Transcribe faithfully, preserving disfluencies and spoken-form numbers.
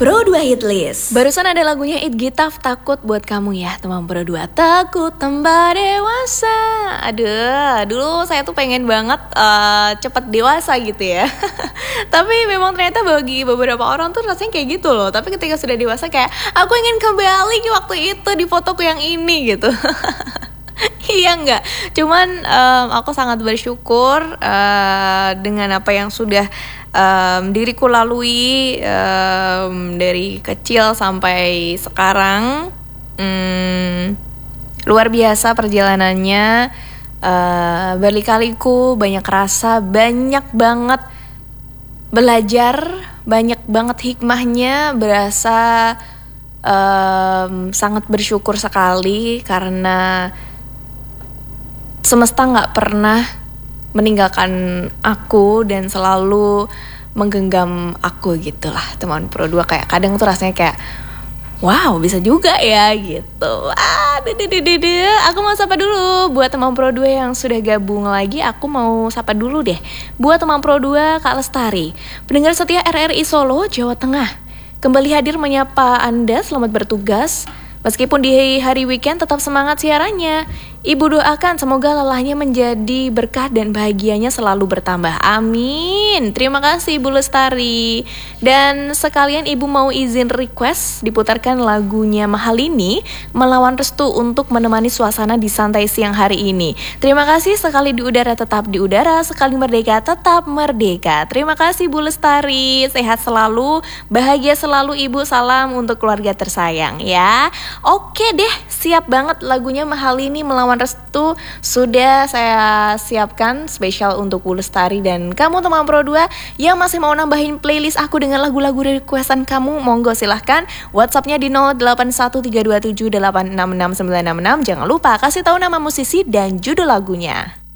Pro dua Hit List. Barusan ada lagunya It Gitaf, Takut buat kamu ya teman Pro dua. Takut tambah dewasa. Aduh, dulu saya tuh pengen banget uh, cepet dewasa gitu ya. Tapi memang ternyata bagi beberapa orang tuh rasanya kayak gitu loh. Tapi ketika sudah dewasa kayak, aku ingin kembali ke waktu itu di fotoku yang ini gitu. Iya enggak, cuman um, aku sangat bersyukur uh, dengan apa yang sudah um, diriku lalui um, dari kecil sampai sekarang. um, Luar biasa perjalanannya, uh, berlikaliku, banyak rasa, banyak banget belajar, banyak banget hikmahnya. Berasa um, sangat bersyukur sekali karena semesta gak pernah meninggalkan aku dan selalu menggenggam aku gitu lah teman Pro dua. Kayak kadang tuh rasanya kayak wow bisa juga ya gitu. Ah, dede dede dede. Aku mau sapa dulu buat teman Pro dua yang sudah gabung lagi. Aku mau sapa dulu deh buat teman Pro dua Kak Lestari, pendengar setia R R I Solo, Jawa Tengah. Kembali hadir menyapa Anda, selamat bertugas. Meskipun di hari weekend tetap semangat siarannya. Ibu doakan semoga lelahnya menjadi berkah dan bahagianya selalu bertambah. Amin. Terima kasih Ibu Lestari. Dan sekalian Ibu mau izin request diputarkan lagunya Mahalini, Melawan Restu, untuk menemani suasana di santai siang hari ini. Terima kasih. Sekali di udara tetap di udara, sekali merdeka tetap merdeka. Terima kasih Bu Lestari. Sehat selalu, bahagia selalu Ibu. Salam untuk keluarga tersayang ya. Oke deh, siap banget lagunya Mahalini, Melawan Restu sudah saya siapkan spesial untuk Bu Lestari dan kamu teman Pro dua yang masih mau nambahin playlist aku dengan lagu-lagu requestan kamu. Monggo silahkan WhatsAppnya di nol delapan satu tiga dua tujuh delapan enam enam sembilan enam enam. Jangan lupa kasih tahu nama musisi dan judul lagunya.